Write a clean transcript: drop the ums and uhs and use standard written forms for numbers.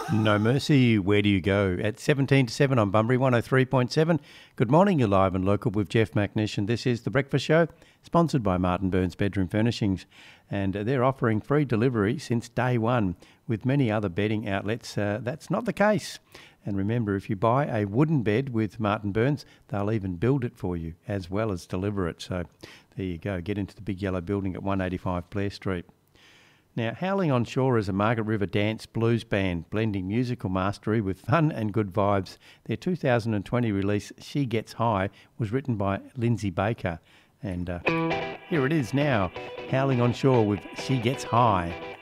No Mercy, Where Do You Go? At 17 to 7 on Bunbury 103.7. Good morning, you're live and local with Jeff McNish, and this is The Breakfast Show, sponsored by Martin Burns Bedroom Furnishings. And they're offering free delivery since day one. With many other bedding outlets, that's not the case. And remember, if you buy a wooden bed with Martin Burns, they'll even build it for you as well as deliver it. So there you go, get into the big yellow building at 185 Blair Street. Now, Howling on Shore is a Margaret River dance blues band, blending musical mastery with fun and good vibes. Their 2020 release, She Gets High, was written by Lindsay Baker. And here it is now, Howling on Shore with She Gets High.